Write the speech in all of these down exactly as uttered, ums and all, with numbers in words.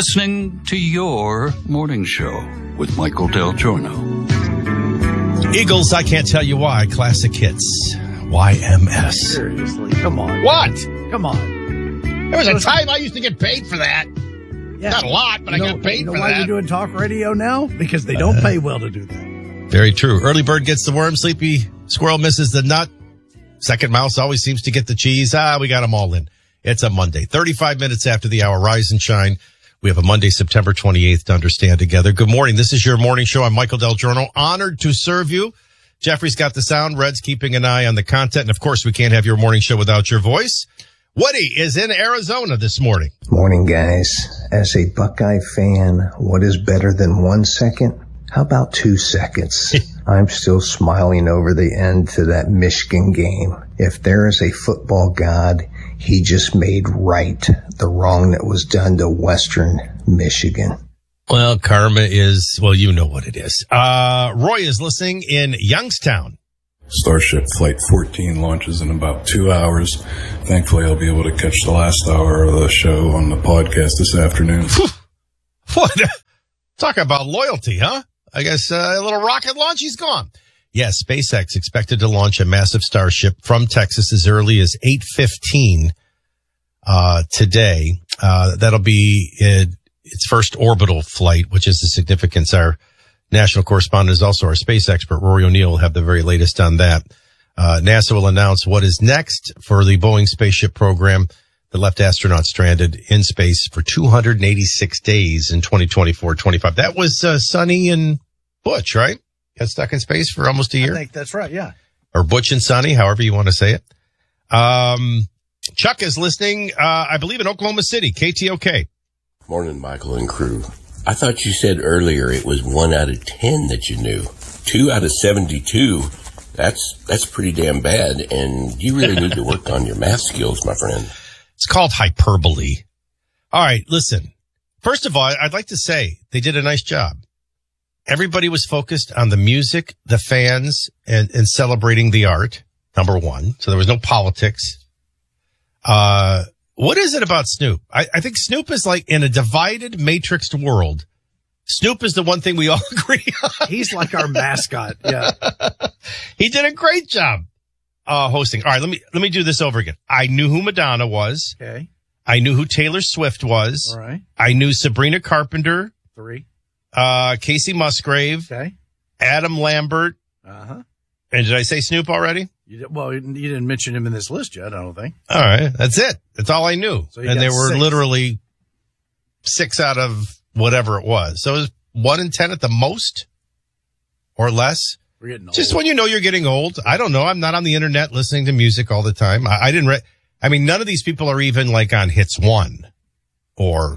listening to your morning show with Michael Del Giorno. Eagles, I Can't Tell You Why, classic hits. Y M S. Seriously, come on. What? Come on. There was a time I used to get paid for that. Yeah. Not a lot, but you I know, got paid you know for why that. you're doing talk radio now? Because they don't uh, pay well to do that. Very true. Early bird gets the worm. Sleepy squirrel misses the nut. Second mouse always seems to get the cheese. Ah, we got them all in. It's a Monday. thirty-five minutes after the hour. Rise and shine. We have a Monday, September twenty-eighth to understand together. Good morning. This is your morning show. I'm Michael Del Giorno. Honored to serve you. Jeffrey's got the sound. Red's keeping an eye on the content. And, of course, we can't have your morning show without your voice. Woody is in Arizona this morning. Morning, guys. As a Buckeye fan, what is better than one second? How about two seconds? I'm still smiling over the end to that Michigan game. If there is a football god, he just made right the wrong that was done to Western Michigan. Well, karma is, well, you know what it is. Uh, Roy is listening in Youngstown. Starship Flight fourteen launches in about two hours. Thankfully, I'll be able to catch the last hour of the show on the podcast this afternoon. What? Talk about loyalty, huh? I guess uh, a little rocket launch, he's gone. Yes, SpaceX expected to launch a massive Starship from Texas as early as eight fifteen uh, today. Uh, that'll be uh, its first orbital flight, which is the significance. Our national correspondent is also our space expert. Rory O'Neill will have the very latest on that. Uh, NASA will announce what is next for the Boeing spaceship program that left astronauts stranded in space for two hundred eighty-six days in twenty twenty-four twenty-five. That was uh, Sonny and Butch, right? Got stuck in space for almost a year. I think that's right, yeah. Or Butch and Sonny, however you want to say it. Um, Chuck is listening, uh, I believe in Oklahoma City, K T O K. Morning, Michael and crew. I thought you said earlier it was one out of ten that you knew. Two out of seventy-two. That's, that's pretty damn bad. And you really need to work on your math skills, my friend. It's called hyperbole. All right, listen. First of all, I'd like to say they did a nice job. Everybody was focused on the music, the fans, and, and celebrating the art, number one. So there was no politics. Uh, what is it about Snoop? I, I think Snoop is like in a divided, matrixed world. Snoop is the one thing we all agree on. He's like our mascot. Yeah. He did a great job, uh, hosting. All right, let me, let me do this over again. I knew who Madonna was. Okay. I knew who Taylor Swift was. All right. I knew Sabrina Carpenter. Three. Uh, Casey Musgrave. Okay. Adam Lambert. Uh-huh. And did I say Snoop already? You did, well, you didn't mention him in this list yet, I don't think. All right. That's it. That's all I knew. So and there were six. literally six out of whatever it was. So it was one in ten at the most or less. We're getting old. Just when you know you're getting old. I don't know. I'm not on the internet listening to music all the time. I, I didn't re- I mean, none of these people are even like on Hits One or,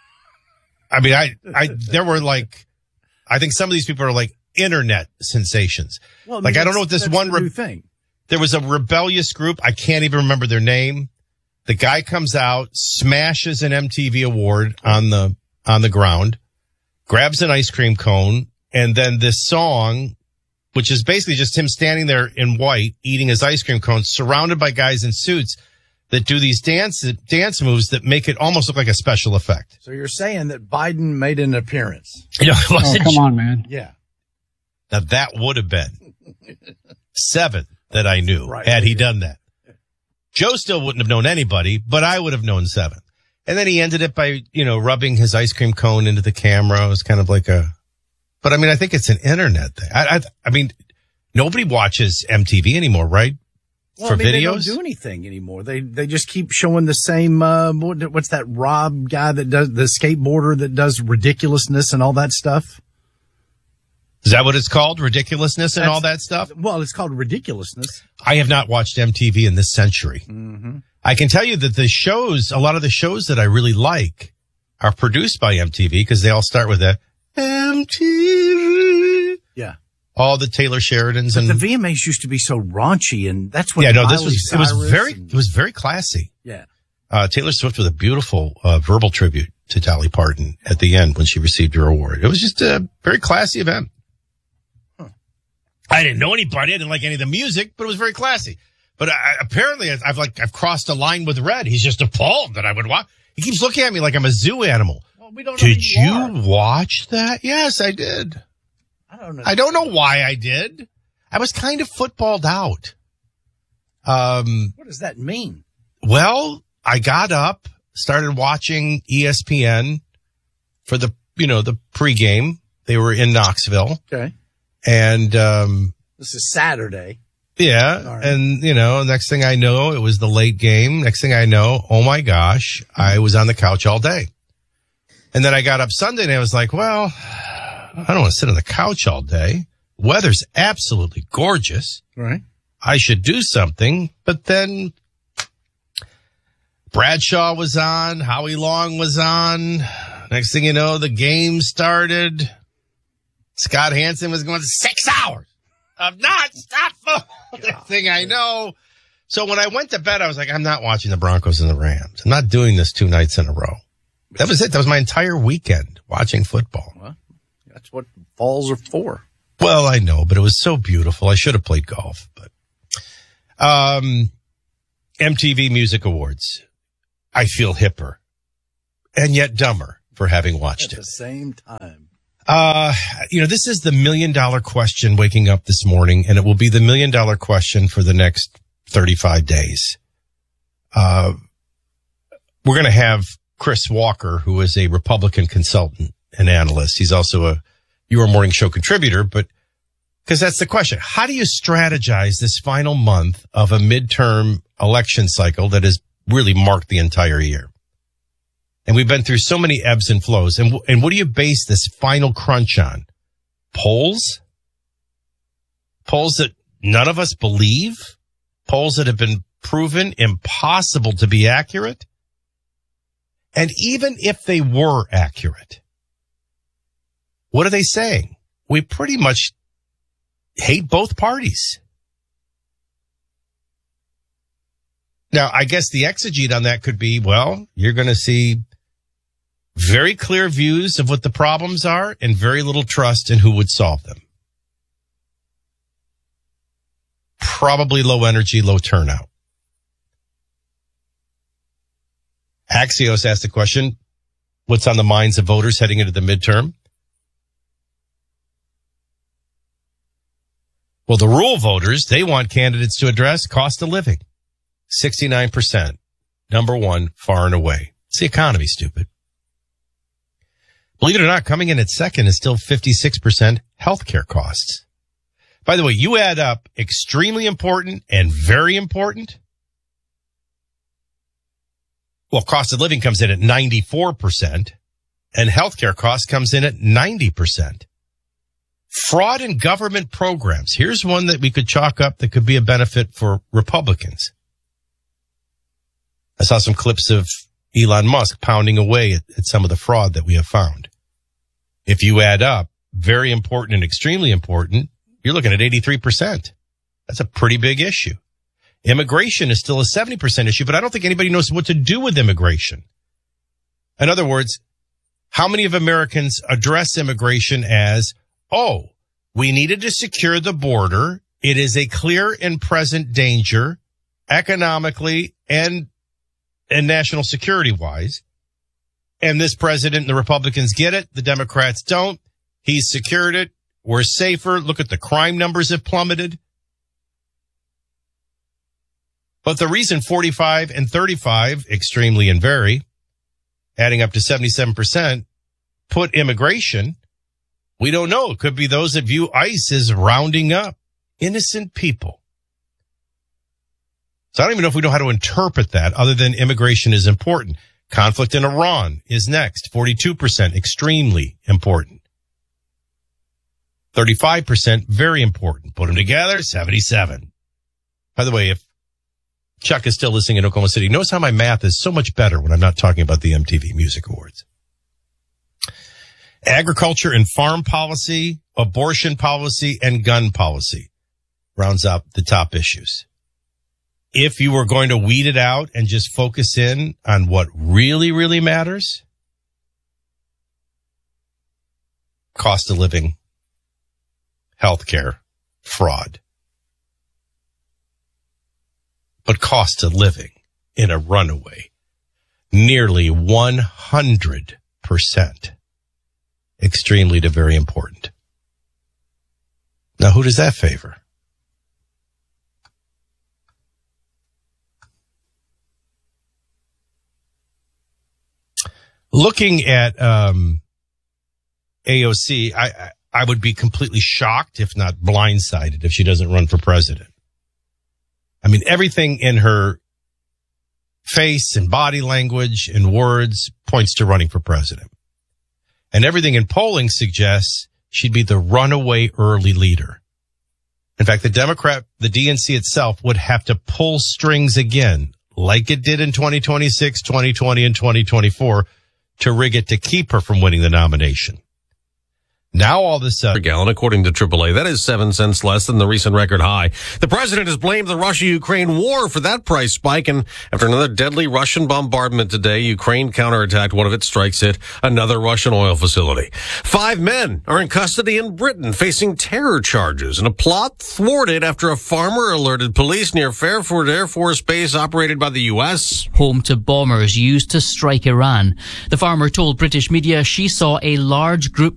I mean, I, I, there were like, I think some of these people are like internet sensations. Well, I mean, like, I don't know what this that's one, the re- new thing. There was a rebellious group. I can't even remember their name. The guy comes out, smashes an M T V award on the, on the ground, grabs an ice cream cone. And then this song, which is basically just him standing there in white, eating his ice cream cone, surrounded by guys in suits that do these dance, dance moves that make it almost look like a special effect. So you're saying that Biden made an appearance? You know, it Oh, wasn't come on, man. Yeah. Now that would have been seven that I knew Right. had he done that. Joe still wouldn't have known anybody, but I would have known seven. And then he ended it by, you know, rubbing his ice cream cone into the camera. It was kind of like a, but I mean, I think it's an internet thing. I, I, I mean, nobody watches M T V anymore, right? Well, For I mean, videos? they don't do anything anymore. They they just keep showing the same. Uh, what, what's that Rob guy that does the skateboarder that does ridiculousness and all that stuff? Is that what it's called? Ridiculousness and That's- all that stuff? Well, it's called ridiculousness. I have not watched M T V in this century. Mm-hmm. I can tell you that the shows, a lot of the shows that I really like are produced by M T V because they all start with a M T V. Yeah. All the Taylor Sheridans But and the V M As used to be so raunchy, and that's what. yeah, no, this Miley was, it was Cyrus very, and- it was very classy. yeah. Uh, Taylor Swift with a beautiful, uh, verbal tribute to Dolly Parton at the end when she received her award. It was just a very classy event. Huh. I didn't know anybody. I didn't like any of the music, but it was very classy. But I, apparently I've like, I've crossed a line with Red. He's just appalled that I would watch. He keeps looking at me like I'm a zoo animal. Well, we don't know Did who you, you are. watch that? Yes, I did. I don't know. I don't know why I did. I was kind of footballed out. Um, What does that mean? well, I got up, started watching E S P N for the, you know, the pregame. They were in Knoxville. Okay. And, um, This is Saturday. yeah. All right. And, you know, next thing I know, it was the late game. Next thing I know, oh my gosh, I was on the couch all day. And then I got up Sunday and I was like, well, I don't want to sit on the couch all day. Weather's absolutely gorgeous. Right. I should do something. But then Bradshaw was on. Howie Long was on. Next thing you know, the game started. Scott Hansen was going six hours of non-stop football. Next thing I know. So when I went to bed, I was like, I'm not watching the Broncos and the Rams. I'm not doing this two nights in a row. That was it. That was my entire weekend watching football. Well, that's what falls are for. Well, I know, but it was so beautiful. I should have played golf, but, um, M T V Music Awards. I feel hipper and yet dumber for having watched At it. the same time. Uh, you know, this is the million dollar question waking up this morning, and it will be the million dollar question for the next thirty-five days. Uh, we're going to have Chris Walker, who is a Republican consultant and analyst. He's also a Your Morning Show contributor, but because that's the question. How do you strategize this final month of a midterm election cycle that has really marked the entire year? And we've been through so many ebbs and flows. And, and what do you base this final crunch on? Polls? Polls that none of us believe? Polls that have been proven impossible to be accurate? And even if they were accurate, what are they saying? We pretty much hate both parties. Now, I guess the exegete on that could be, well, you're going to see very clear views of what the problems are and very little trust in who would solve them. Probably low energy, low turnout. Axios asked the question, what's on the minds of voters heading into the midterm? Well, the rural voters, they want candidates to address cost of living. sixty-nine percent. Number one, far and away. It's the economy, stupid. Believe it or not, coming in at second is still fifty-six percent healthcare costs. By the way, you add up extremely important and very important. Well, cost of living comes in at ninety-four percent and healthcare costs comes in at ninety percent. Fraud in government programs. Here's one that we could chalk up that could be a benefit for Republicans. I saw some clips of Elon Musk pounding away at, at some of the fraud that we have found. If you add up very important and extremely important, you're looking at eighty-three percent. That's a pretty big issue. Immigration is still a seventy percent issue, but I don't think anybody knows what to do with immigration. In other words, how many of Americans address immigration as, oh, we needed to secure the border. It is a clear and present danger economically and, and national security wise. And this president and the Republicans get it. The Democrats don't. He's secured it. We're safer. Look at the crime numbers have plummeted. But the reason forty-five and thirty-five, extremely and very, adding up to seventy-seven percent, put immigration, we don't know. It could be those that view ICE as rounding up innocent people. So I don't even know if we know how to interpret that other than immigration is important. Conflict in Iran is next, forty-two percent, extremely important. thirty-five percent, very important. Put them together, seventy-seven. By the way, if Chuck is still listening in Oklahoma City, notice how my math is so much better when I'm not talking about the M T V Music Awards. Agriculture and farm policy, abortion policy, and gun policy rounds up the top issues. If you were going to weed it out and just focus in on what really, really matters, cost of living, healthcare, fraud. But cost of living in a runaway, nearly one hundred percent. Extremely to very important. Now, who does that favor? Looking at um, A O C, I, I, I would be completely shocked, if not blindsided, if she doesn't run for president. I mean, everything in her face and body language and words points to running for president. And everything in polling suggests she'd be the runaway early leader. In fact, the Democrat, the D N C itself would have to pull strings again, like it did in twenty twenty-six, twenty twenty, and twenty twenty-four, to rig it to keep her from winning the nomination. Now all of a sudden, per gallon, according to triple A. That is seven cents less than the recent record high. The president has blamed the Russia-Ukraine war for that price spike, and after another deadly Russian bombardment today, Ukraine counterattacked one of its strikes at another Russian oil facility. Five men are in custody in Britain facing terror charges, and a plot thwarted after a farmer alerted police near Fairford Air Force Base operated by the U S. Home to bombers used to strike Iran. The farmer told British media she saw a large group